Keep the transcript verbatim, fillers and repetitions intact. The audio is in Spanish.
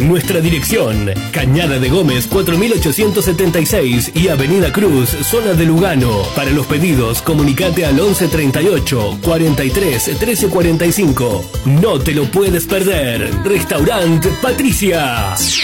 Nuestra dirección: Cañada de Gómez cuatro mil ochocientos setenta y seis y Avenida Cruz, zona de Lugano. Para los pedidos, comunicate al once treinta y ocho, cuarenta y tres, trece cuarenta y cinco. No te lo puedes perder. Restaurant Patricia.